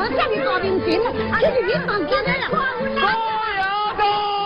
叫你大明星了，这是你放进来了。 高呀高！